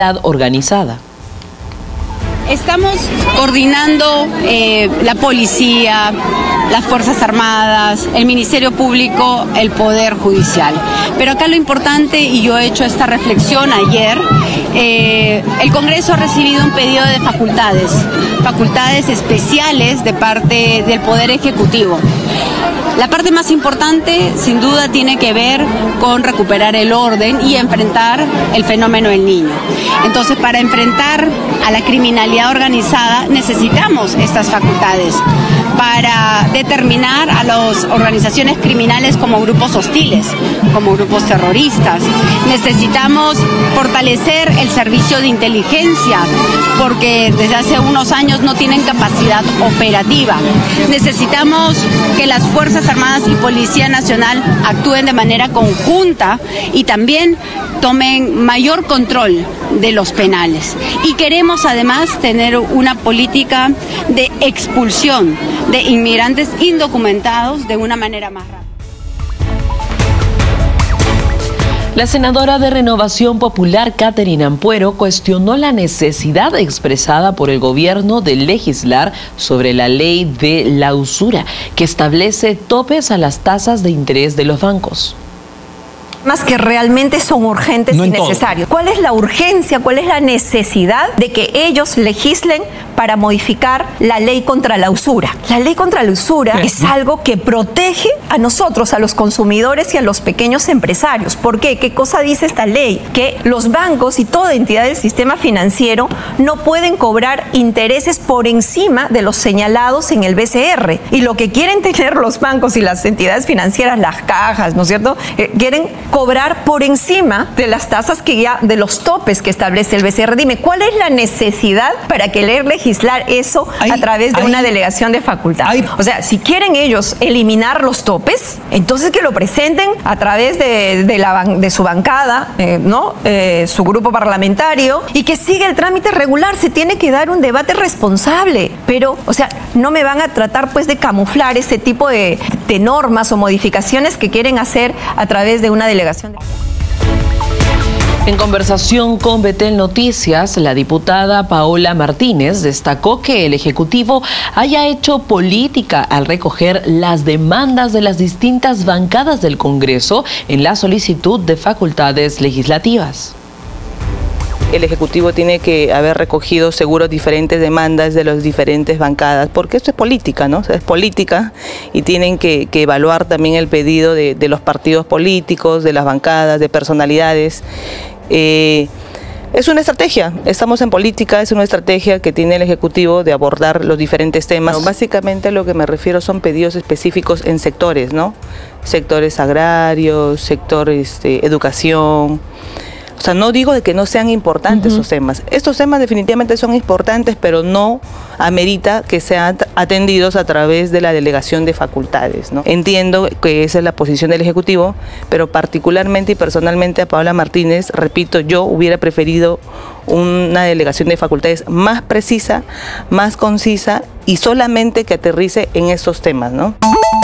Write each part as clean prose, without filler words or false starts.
organizada. Estamos coordinando la policía, las Fuerzas Armadas, el Ministerio Público, el Poder Judicial. Pero acá lo importante, y yo he hecho esta reflexión ayer, el Congreso ha recibido un pedido de facultades especiales de parte del Poder Ejecutivo. La parte más importante, sin duda, tiene que ver con recuperar el orden y enfrentar el fenómeno del niño. Entonces, para enfrentar a la criminalidad organizada, necesitamos estas facultades para determinar a las organizaciones criminales como grupos hostiles, como grupos terroristas. Necesitamos fortalecer el servicio de inteligencia, porque desde hace unos años no tienen capacidad operativa. Necesitamos que las Fuerzas Armadas y Policía Nacional actúen de manera conjunta y también tomen mayor control de los penales. Y queremos además tener una política de expulsión de inmigrantes indocumentados de una manera más rápida. La senadora de Renovación Popular, Katherine Ampuero, cuestionó la necesidad expresada por el gobierno de legislar sobre la ley de la usura, que establece topes a las tasas de interés de los bancos. Más que realmente son urgentes y necesarios. ¿Cuál es la urgencia, cuál es la necesidad de que ellos legislen para modificar la ley contra la usura? La ley contra la usura es algo que protege a nosotros, a los consumidores y a los pequeños empresarios. ¿Por qué? ¿Qué cosa dice esta ley? Que los bancos y toda entidad del sistema financiero no pueden cobrar intereses por encima de los señalados en el BCR. Y lo que quieren tener los bancos y las entidades financieras, las cajas, ¿no es cierto? Quieren cobrar por encima de las tasas que ya, de los topes que establece el BCR. Dime, ¿cuál es la necesidad para querer legislar eso a través de una delegación de facultades? O sea, si quieren ellos eliminar los topes, entonces que lo presenten a través de su bancada, su grupo parlamentario, y que siga el trámite regular. Se tiene que dar un debate responsable, pero, o sea, no me van a tratar pues de camuflar ese tipo de normas o modificaciones que quieren hacer a través de una delegación. En conversación con Betel Noticias, la diputada Paola Martínez destacó que el Ejecutivo haya hecho política al recoger las demandas de las distintas bancadas del Congreso en la solicitud de facultades legislativas. El Ejecutivo tiene que haber recogido seguro diferentes demandas de las diferentes bancadas, porque esto es política, ¿no? O sea, es política y tienen que evaluar también el pedido de los partidos políticos, de las bancadas, de personalidades. Es una estrategia, estamos en política, es una estrategia que tiene el Ejecutivo de abordar los diferentes temas. No, básicamente a lo que me refiero son pedidos específicos en sectores, ¿no? Sectores agrarios, sectores educación. O sea, no digo de que no sean importantes esos temas. Estos temas definitivamente son importantes, pero no amerita que sean atendidos a través de la delegación de facultades, ¿no? Entiendo que esa es la posición del Ejecutivo, pero particularmente y personalmente a Paola Martínez, repito, yo hubiera preferido una delegación de facultades más precisa, más concisa y solamente que aterrice en estos temas, ¿no?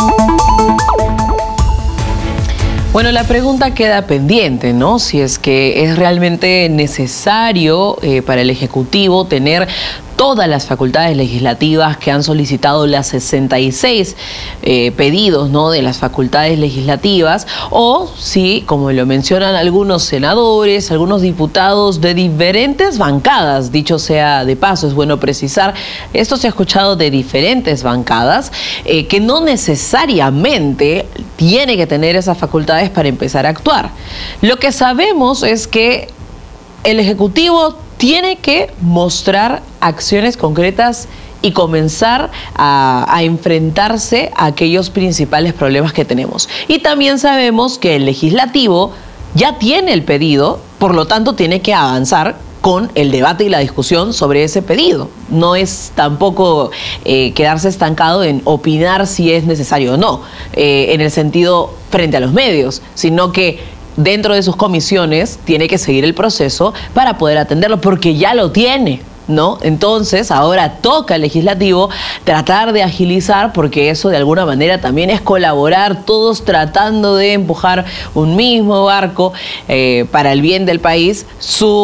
Bueno, la pregunta queda pendiente, ¿no? Si es que es realmente necesario para el Ejecutivo tener todas las facultades legislativas que han solicitado las 66 pedidos, ¿no?, de las facultades legislativas, o si, como lo mencionan algunos senadores, algunos diputados de diferentes bancadas, dicho sea de paso, es bueno precisar, esto se ha escuchado de diferentes bancadas, que no necesariamente tiene que tener esas facultades para empezar a actuar. Lo que sabemos es que el Ejecutivo tiene que mostrar acciones concretas y comenzar a enfrentarse a aquellos principales problemas que tenemos. Y también sabemos que el Legislativo ya tiene el pedido, por lo tanto tiene que avanzar con el debate y la discusión sobre ese pedido. No es tampoco quedarse estancado en opinar si es necesario o no, en el sentido frente a los medios, sino que dentro de sus comisiones tiene que seguir el proceso para poder atenderlo, porque ya lo tiene, ¿no? Entonces ahora toca al Legislativo tratar de agilizar, porque eso de alguna manera también es colaborar, todos tratando de empujar un mismo barco para el bien del país, su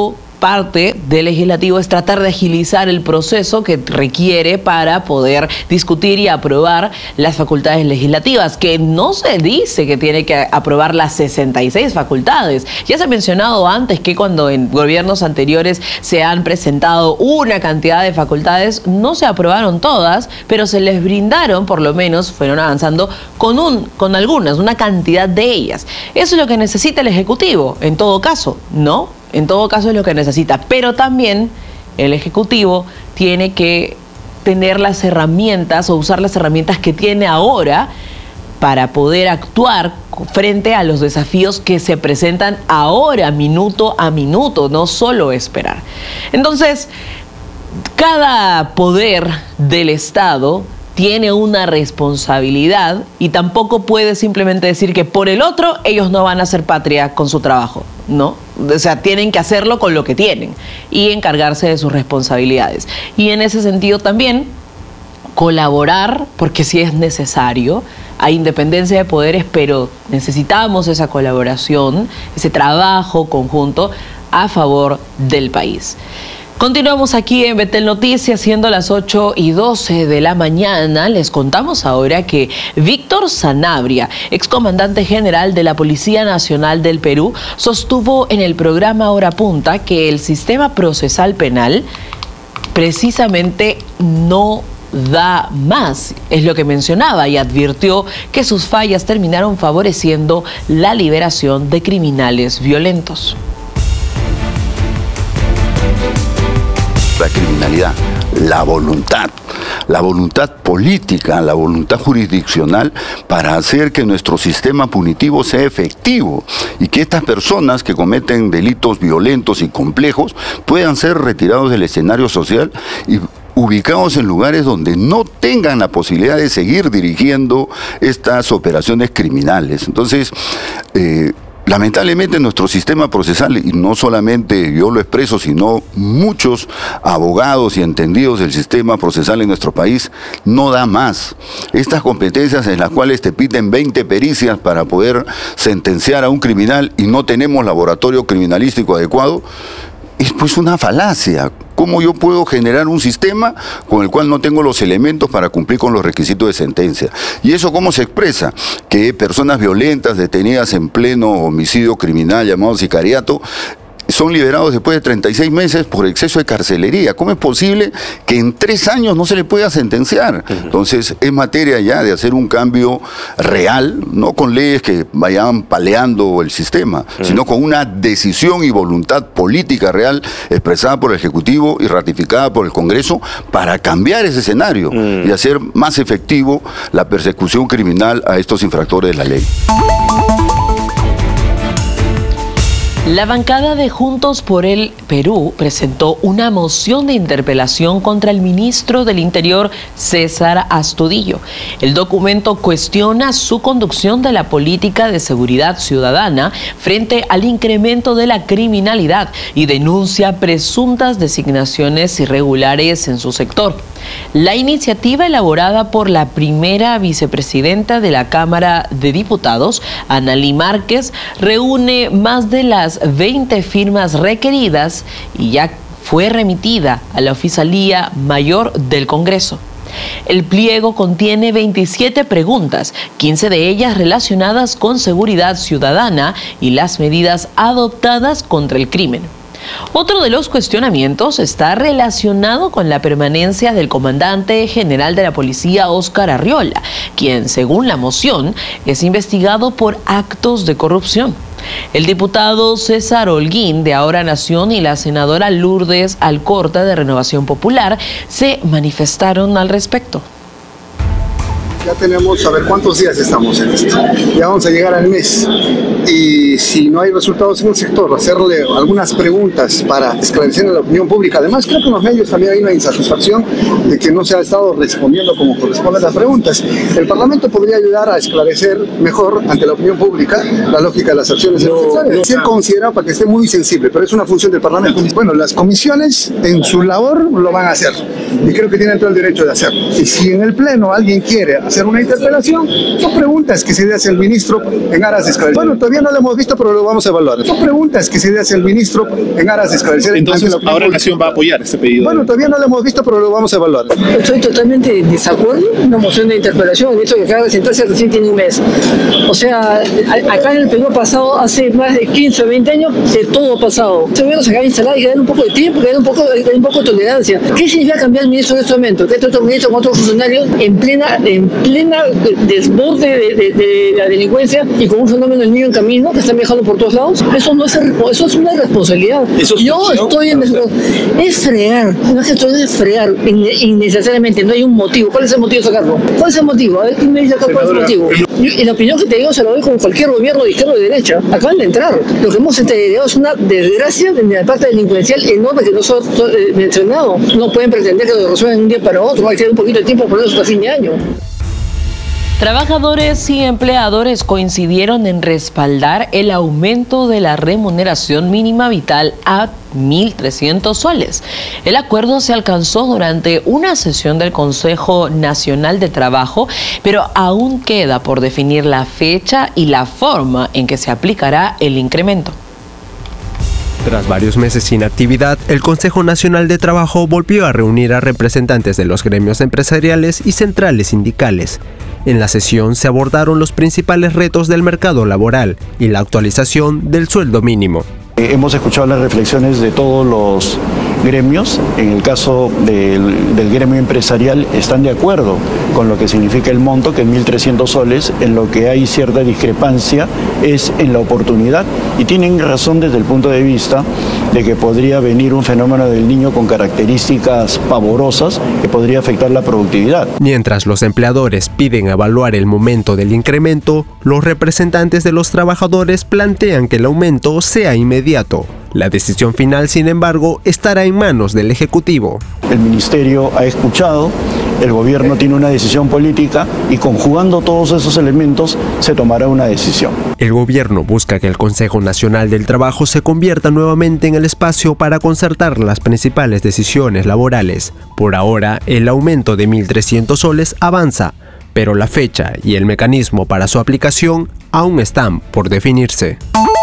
parte del legislativo es tratar de agilizar el proceso que requiere para poder discutir y aprobar las facultades legislativas, que no se dice que tiene que aprobar las 66 facultades. Ya se ha mencionado antes que cuando en gobiernos anteriores se han presentado una cantidad de facultades, no se aprobaron todas, pero se les brindaron, por lo menos fueron avanzando con algunas, una cantidad de ellas. Eso es lo que necesita el Ejecutivo, en todo caso, ¿no? En todo caso es lo que necesita, pero también el Ejecutivo tiene que tener las herramientas o usar las herramientas que tiene ahora para poder actuar frente a los desafíos que se presentan ahora, minuto a minuto, no solo esperar. Entonces, cada poder del Estado tiene una responsabilidad y tampoco puede simplemente decir que por el otro ellos no van a hacer patria con su trabajo, ¿no? O sea, tienen que hacerlo con lo que tienen y encargarse de sus responsabilidades. Y en ese sentido también colaborar, porque sí es necesario, hay independencia de poderes, pero necesitamos esa colaboración, ese trabajo conjunto a favor del país. Continuamos aquí en Betel Noticias, siendo las 8:12 de la mañana. Les contamos ahora que Víctor Sanabria, excomandante general de la Policía Nacional del Perú, sostuvo en el programa Hora Punta que el sistema procesal penal precisamente no da más, es lo que mencionaba, y advirtió que sus fallas terminaron favoreciendo la liberación de criminales violentos. La criminalidad, la voluntad política, la voluntad jurisdiccional para hacer que nuestro sistema punitivo sea efectivo y que estas personas que cometen delitos violentos y complejos puedan ser retirados del escenario social y ubicados en lugares donde no tengan la posibilidad de seguir dirigiendo estas operaciones criminales. Entonces, lamentablemente nuestro sistema procesal, y no solamente yo lo expreso, sino muchos abogados y entendidos del sistema procesal en nuestro país, no da más. Estas competencias en las cuales te piden 20 pericias para poder sentenciar a un criminal y no tenemos laboratorio criminalístico adecuado, es pues una falacia. ¿Cómo yo puedo generar un sistema con el cual no tengo los elementos para cumplir con los requisitos de sentencia? ¿Y eso cómo se expresa? Que personas violentas detenidas en pleno homicidio criminal llamado sicariato son liberados después de 36 meses por exceso de carcelería. ¿Cómo es posible que en 3 años no se le pueda sentenciar? Entonces, es materia ya de hacer un cambio real, no con leyes que vayan paleando el sistema, sino con una decisión y voluntad política real expresada por el Ejecutivo y ratificada por el Congreso para cambiar ese escenario y hacer más efectivo la persecución criminal a estos infractores de la ley. La bancada de Juntos por el Perú presentó una moción de interpelación contra el ministro del Interior, César Astudillo. El documento cuestiona su conducción de la política de seguridad ciudadana frente al incremento de la criminalidad y denuncia presuntas designaciones irregulares en su sector. La iniciativa, elaborada por la primera vicepresidenta de la Cámara de Diputados, Analí Márquez, reúne más de las 20 firmas requeridas y ya fue remitida a la Oficialía Mayor del Congreso. El pliego contiene 27 preguntas, 15 de ellas relacionadas con seguridad ciudadana y las medidas adoptadas contra el crimen. Otro de los cuestionamientos está relacionado con la permanencia del comandante general de la policía, Óscar Arriola, quien, según la moción, es investigado por actos de corrupción. El diputado César Holguín, de Ahora Nación, y la senadora Lourdes Alcorta, de Renovación Popular, se manifestaron al respecto. Ya tenemos, a ver cuántos días estamos en esto. Ya vamos a llegar al mes. Y si no hay resultados en el sector, hacerle algunas preguntas para esclarecer a la opinión pública. Además, creo que en los medios también hay una insatisfacción de que no se ha estado respondiendo como corresponde a las preguntas. El Parlamento podría ayudar a esclarecer mejor ante la opinión pública la lógica de las acciones necesarias. Ser considerado para que esté muy sensible, pero es una función del Parlamento. Bueno, las comisiones en su labor lo van a hacer y creo que tienen todo el derecho de hacerlo. Y si en el Pleno alguien quiere hacer una interpelación. Son preguntas que se le hace al ministro en aras de esclarecer. Bueno, todavía no lo hemos visto, pero lo vamos a evaluar. Son preguntas que se le hace al ministro en aras de esclarecer. Entonces, ahora Nación va a apoyar este pedido. Bueno, todavía no lo hemos visto, pero lo vamos a evaluar. Estoy totalmente en desacuerdo. Una moción de interpelación, esto que acaba de sentarse recién tiene un mes. O sea, acá en el Perú ha pasado hace más de 15 o 20 años, de todo ha pasado. Este gobierno se acaba de instalar y que dar un poco de tiempo, que dar un poco de tolerancia. ¿Qué significa cambiar el ministro en este momento? Que otro ministro con otros funcionarios en plena desborde de la delincuencia y con un fenómeno del niño en camino que están viajando por todos lados. Eso es una responsabilidad. Yo estoy en es fregar, no es que estoy de fregar innecesariamente, no hay un motivo. ¿Cuál es el motivo de sacarlo? ¿Cuál es el motivo? A ver quién me dice acá cuál es el motivo. Y la opinión que te digo se la doy con cualquier gobierno de izquierda o de derecha. Acaban de entrar. Lo que hemos heredado es una desgracia de la parte delincuencial enorme que no son mencionado. No pueden pretender que lo resuelvan de un día para otro. Hay que tener un poquito de tiempo por eso hasta fin de año. Trabajadores y empleadores coincidieron en respaldar el aumento de la remuneración mínima vital a 1.300 soles. El acuerdo se alcanzó durante una sesión del Consejo Nacional de Trabajo, pero aún queda por definir la fecha y la forma en que se aplicará el incremento. Tras varios meses sin actividad, el Consejo Nacional de Trabajo volvió a reunir a representantes de los gremios empresariales y centrales sindicales. En la sesión se abordaron los principales retos del mercado laboral y la actualización del sueldo mínimo. Hemos escuchado las reflexiones de todos los gremios. En el caso del gremio empresarial están de acuerdo con lo que significa el monto, que es 1.300 soles. En lo que hay cierta discrepancia es en la oportunidad, y tienen razón desde el punto de vista de que podría venir un fenómeno del niño con características pavorosas que podría afectar la productividad. Mientras los empleadores piden evaluar el momento del incremento, los representantes de los trabajadores plantean que el aumento sea inmediato. La decisión final, sin embargo, estará en manos del Ejecutivo. El Ministerio ha escuchado, el Gobierno tiene una decisión política y conjugando todos esos elementos se tomará una decisión. El Gobierno busca que el Consejo Nacional del Trabajo se convierta nuevamente en el espacio para concertar las principales decisiones laborales. Por ahora, el aumento de 1.300 soles avanza, pero la fecha y el mecanismo para su aplicación aún están por definirse.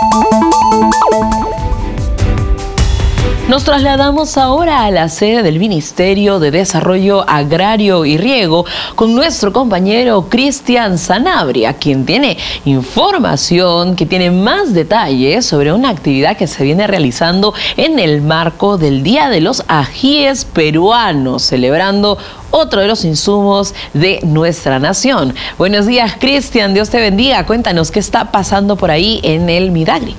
Nos trasladamos ahora a la sede del Ministerio de Desarrollo Agrario y Riego con nuestro compañero Cristian Sanabria, quien tiene información, que tiene más detalles sobre una actividad que se viene realizando en el marco del Día de los Ajíes Peruanos, celebrando otro de los insumos de nuestra nación. Buenos días, Cristian, Dios te bendiga. Cuéntanos qué está pasando por ahí en el Midagri.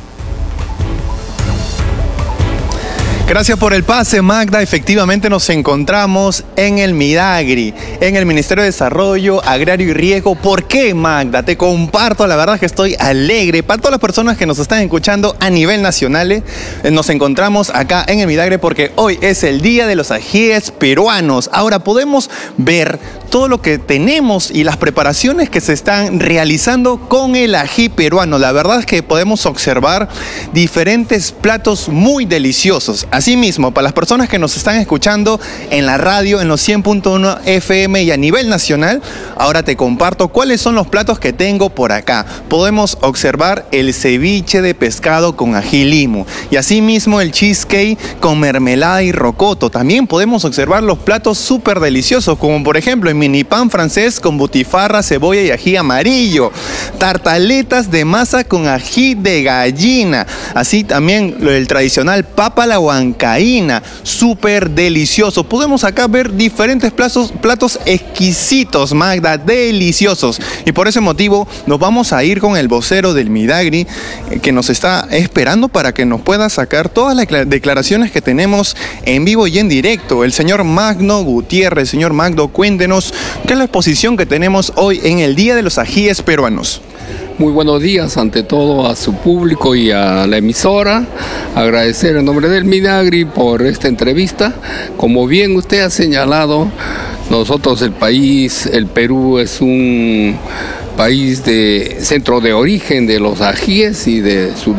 Gracias por el pase, Magda. Efectivamente nos encontramos en el Midagri, en el Ministerio de Desarrollo Agrario y Riego. ¿Por qué, Magda? Te comparto, la verdad es que estoy alegre. Para todas las personas que nos están escuchando a nivel nacional, nos encontramos acá en el Midagri porque hoy es el Día de los Ajíes Peruanos. Ahora podemos ver todo lo que tenemos y las preparaciones que se están realizando con el ají peruano. La verdad es que podemos observar diferentes platos muy deliciosos. Asimismo, para las personas que nos están escuchando en la radio, en los 100.1 FM y a nivel nacional, ahora te comparto cuáles son los platos que tengo por acá. Podemos observar el ceviche de pescado con ají limo y asimismo el cheesecake con mermelada y rocoto. También podemos observar los platos súper deliciosos, como por ejemplo el mini pan francés con butifarra, cebolla y ají amarillo, tartaletas de masa con ají de gallina, así también el tradicional papa a la huancaína, súper delicioso. Podemos acá ver diferentes platos exquisitos, Magda, deliciosos. Y por ese motivo nos vamos a ir con el vocero del Midagri, que nos está esperando para que nos pueda sacar todas las declaraciones que tenemos en vivo y en directo. El señor Magno Gutiérrez. Señor Magno, cuéntenos qué es la exposición que tenemos hoy en el Día de los Ajíes Peruanos. Muy buenos días ante todo a su público y a la emisora. Agradecer en nombre del Midagri por esta entrevista. Como bien usted ha señalado, nosotros el Perú es un país de centro de origen de los ajíes y de su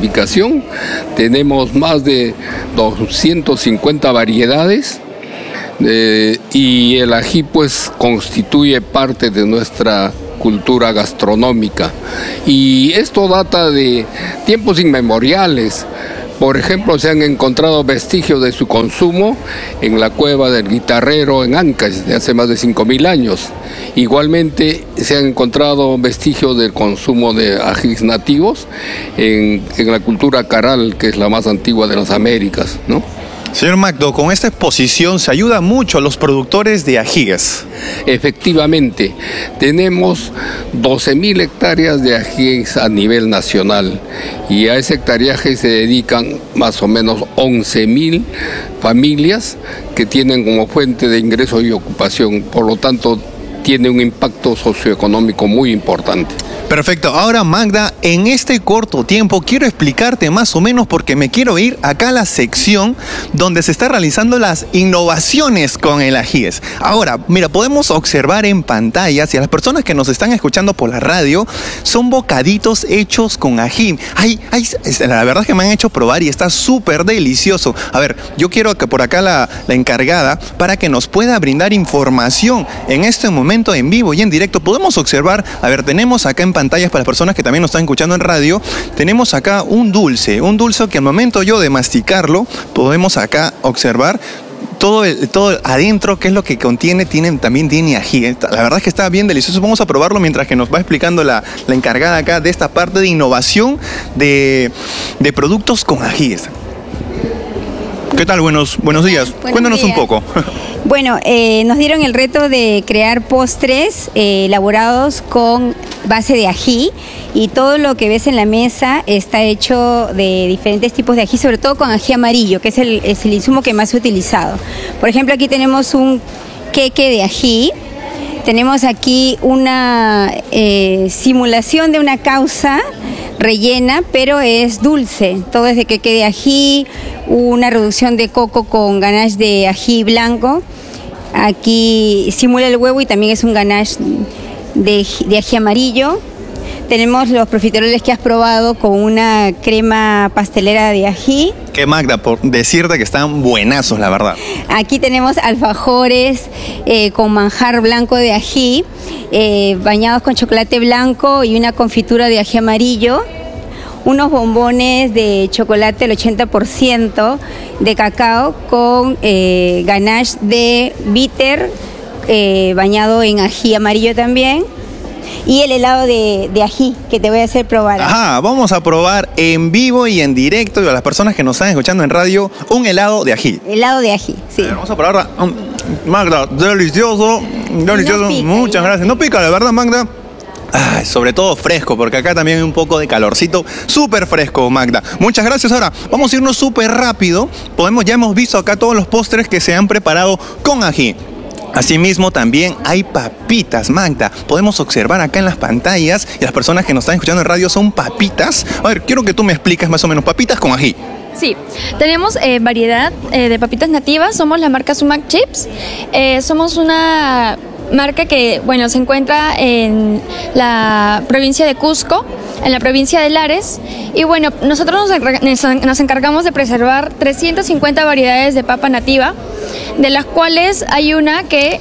diversificación. Tenemos más de 250 variedades. y el ají pues constituye parte de nuestra cultura gastronómica, y esto data de tiempos inmemoriales. Por ejemplo, se han encontrado vestigios de su consumo en la cueva del Guitarrero en Ancash de hace más de 5.000 años. Igualmente se han encontrado vestigios del consumo de ajís nativos en la cultura Caral, que es la más antigua de las Américas, ¿no? Señor Magdo, con esta exposición se ayuda mucho a los productores de ajíes. Efectivamente, tenemos 12.000 hectáreas de ajíes a nivel nacional, y a ese hectareaje se dedican más o menos 11.000 familias que tienen como fuente de ingreso y ocupación. Por lo tanto, tiene un impacto socioeconómico muy importante. Perfecto. Ahora, Magda, en este corto tiempo quiero explicarte más o menos, porque me quiero ir acá a la sección donde se están realizando las innovaciones con el ajíes. Ahora, mira, podemos observar en pantallas, y a las personas que nos están escuchando por la radio, son bocaditos hechos con ají. La verdad es que me han hecho probar y está súper delicioso. A ver, yo quiero que por acá la encargada, para que nos pueda brindar información en este momento en vivo y en directo. Podemos observar, a ver, tenemos acá en pantallas, para las personas que también nos están escuchando en radio, tenemos acá un dulce que al momento yo de masticarlo, podemos acá observar todo adentro, qué es lo que contiene. También tiene ají. La verdad es que está bien delicioso. Vamos a probarlo mientras que nos va explicando la encargada acá de esta parte de innovación de productos con ajíes. ¿Qué tal? Buenos días. Cuéntanos un poco. Bueno, nos dieron el reto de crear postres elaborados con base de ají, y todo lo que ves en la mesa está hecho de diferentes tipos de ají, sobre todo con ají amarillo, que es el insumo que más se ha utilizado. Por ejemplo, aquí tenemos un queque de ají. Tenemos aquí una simulación de una causa rellena, pero es dulce. Todo es de queque de ají, una reducción de coco con ganache de ají blanco. Aquí simula el huevo y también es un ganache de ají amarillo. Tenemos los profiteroles que has probado con una crema pastelera de ají. Que Magda, por decirte que están buenazos, la verdad. Aquí tenemos alfajores con manjar blanco de ají, bañados con chocolate blanco y una confitura de ají amarillo. Unos bombones de chocolate al 80% de cacao con ganache de bitter bañado en ají amarillo también. Y el helado de ají, que te voy a hacer probar. Ajá, vamos a probar en vivo y en directo, y a las personas que nos están escuchando en radio, un helado de ají. Helado de ají, sí. Vamos a probarla. Magda, delicioso, delicioso. No pica, muchas gracias. No pica, la verdad, Magda. Sobre todo fresco, porque acá también hay un poco de calorcito. Súper fresco, Magda. Muchas gracias. Ahora, vamos a irnos súper rápido. Ya hemos visto acá todos los postres que se han preparado con ají. Asimismo, también hay papitas, Magda. Podemos observar acá en las pantallas, y las personas que nos están escuchando en radio, son papitas. A ver, quiero que tú me expliques más o menos, papitas con ají. Sí, tenemos variedad de papitas nativas. Somos la marca Sumac Chips. Somos una marca que, bueno, se encuentra en la provincia de Cusco, en la provincia de Lares, y bueno, nosotros nos encargamos de preservar 350 variedades de papa nativa, de las cuales hay una que,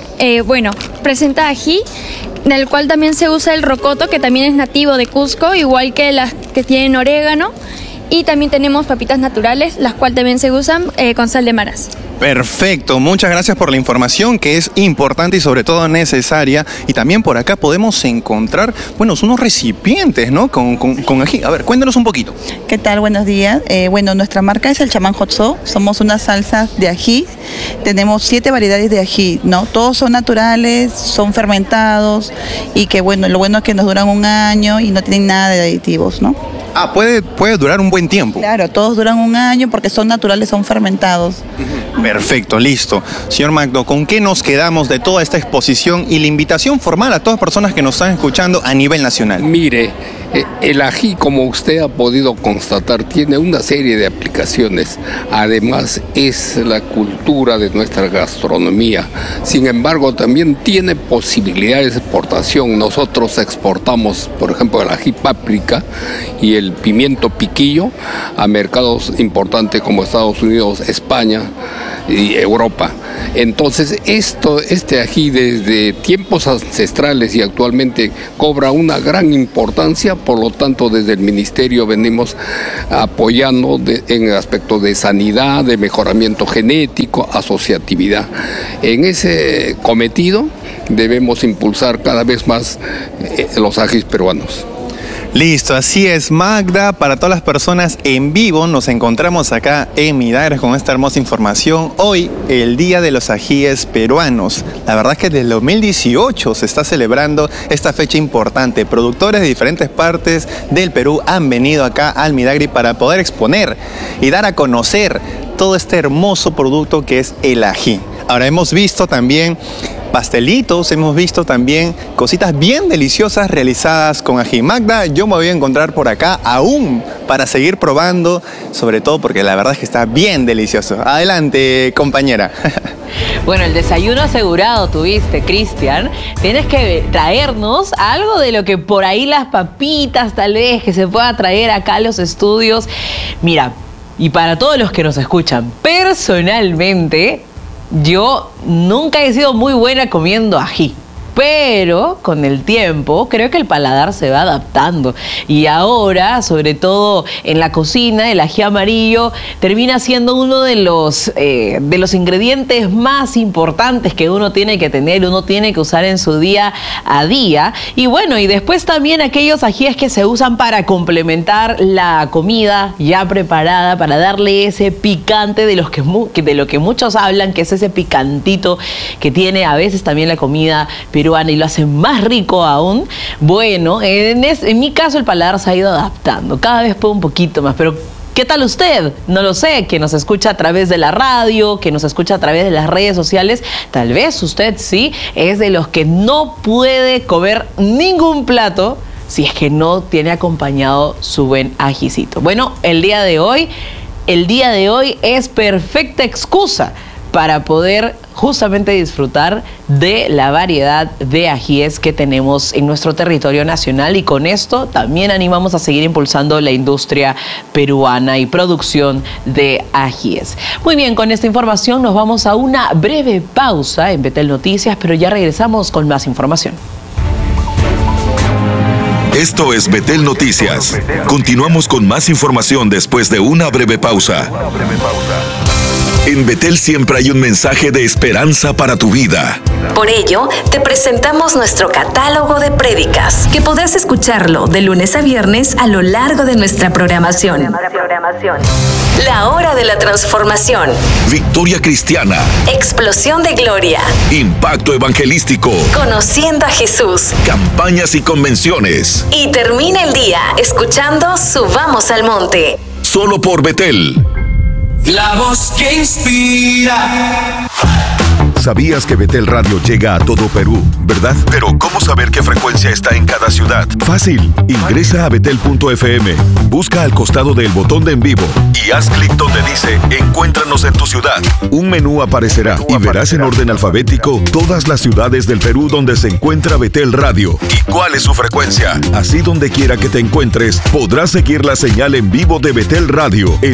presenta ají, del cual también se usa el rocoto, que también es nativo de Cusco, igual que las que tienen orégano, y también tenemos papitas naturales, las cuales también se usan con sal de maras. Perfecto, muchas gracias por la información, que es importante y sobre todo necesaria. Y también por acá podemos encontrar, unos recipientes, ¿no? Con ají. A ver, cuéntanos un poquito. ¿Qué tal? Buenos días. Nuestra marca es el chamán hot sauce. Somos unas salsas de ají. Tenemos 7 variedades de ají, ¿no? Todos son naturales, son fermentados, y que lo bueno es que nos duran 1 año y no tienen nada de aditivos, ¿no? Puede durar un buen tiempo. Claro, todos duran 1 año porque son naturales, son fermentados. Perfecto, listo. Señor Magdo, ¿con qué nos quedamos de toda esta exposición y la invitación formal a todas las personas que nos están escuchando a nivel nacional? Mire, el ají, como usted ha podido constatar, tiene una serie de aplicaciones. Además, es la cultura de nuestra gastronomía. Sin embargo, también tiene posibilidades de exportación. Nosotros exportamos, por ejemplo, el ají páprica y el pimiento piquillo a mercados importantes como Estados Unidos, España y Europa. Entonces, este ají desde tiempos ancestrales y actualmente cobra una gran importancia, por lo tanto, desde el Ministerio venimos apoyando en el aspecto de sanidad, de mejoramiento genético, asociatividad. En ese cometido debemos impulsar cada vez más los ajís peruanos. Listo, así es, Magda. Para todas las personas en vivo, nos encontramos acá en Midagri con esta hermosa información. Hoy, el Día de los Ajíes Peruanos. La verdad es que desde el 2018 se está celebrando esta fecha importante. Productores de diferentes partes del Perú han venido acá al Midagri para poder exponer y dar a conocer todo este hermoso producto que es el ají. Ahora, hemos visto también pastelitos, hemos visto también cositas bien deliciosas realizadas con ají. Magda, yo me voy a encontrar por acá aún para seguir probando, sobre todo porque la verdad es que está bien delicioso. Adelante, compañera. Bueno, el desayuno asegurado tuviste, Cristian. Tienes que traernos algo de lo que por ahí las papitas tal vez que se pueda traer acá a los estudios. Mira, y para todos los que nos escuchan, personalmente yo nunca he sido muy buena comiendo ají, pero con el tiempo creo que el paladar se va adaptando y ahora, sobre todo en la cocina, el ají amarillo termina siendo uno de los ingredientes más importantes que uno tiene que tener, uno tiene que usar en su día a día. Y bueno, y después también aquellos ajíes que se usan para complementar la comida ya preparada, para darle ese picante de lo que muchos hablan, que es ese picantito que tiene a veces también la comida peruana y lo hace más rico aún. Bueno, en mi caso el paladar se ha ido adaptando, cada vez puedo un poquito más, pero ¿qué tal usted? No lo sé, que nos escucha a través de la radio, que nos escucha a través de las redes sociales. Tal vez usted sí es de los que no puede comer ningún plato si es que no tiene acompañado su buen ajicito. Bueno, el día de hoy es perfecta excusa para poder justamente disfrutar de la variedad de ajíes que tenemos en nuestro territorio nacional, y con esto también animamos a seguir impulsando la industria peruana y producción de ajíes. Muy bien, con esta información nos vamos a una breve pausa en Betel Noticias, pero ya regresamos con más información. Esto es Betel Noticias. Continuamos con más información después de una breve pausa. En Betel siempre hay un mensaje de esperanza para tu vida. Por ello, te presentamos nuestro catálogo de prédicas, que podrás escucharlo de lunes a viernes a lo largo de nuestra programación. La Hora de la Transformación. Victoria Cristiana. Explosión de Gloria. Impacto Evangelístico. Conociendo a Jesús. Campañas y convenciones. Y termina el día escuchando Subamos al Monte. Solo por Betel. La voz que inspira. ¿Sabías que Betel Radio llega a todo Perú, verdad? Pero ¿cómo saber qué frecuencia está en cada ciudad? Fácil. Ingresa a betel.fm, busca al costado del botón de en vivo y haz clic donde dice Encuéntranos en tu ciudad. Un menú aparecerá y verás en orden alfabético todas las ciudades del Perú donde se encuentra Betel Radio y cuál es su frecuencia. Así, donde quiera que te encuentres, podrás seguir la señal en vivo de Betel Radio en